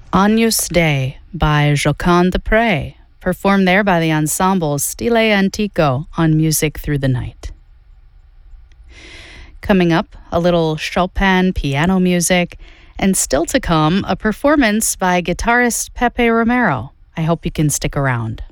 Agnus Dei by Jocond de Prez, performed there by the ensemble Stile Antico on Music Through the Night. Coming up, a little Chopin piano music, and still to come, a performance by guitarist Pepe Romero. I hope you can stick around.